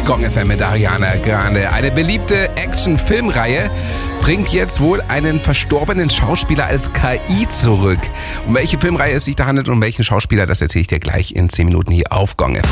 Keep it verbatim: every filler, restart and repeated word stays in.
Gong F M mit Ariana Grande. Eine beliebte Action-Filmreihe bringt jetzt wohl einen verstorbenen Schauspieler als K I zurück. Um welche Filmreihe es sich da handelt und um welchen Schauspieler, das erzähle ich dir gleich in zehn Minuten hier auf Gong F M.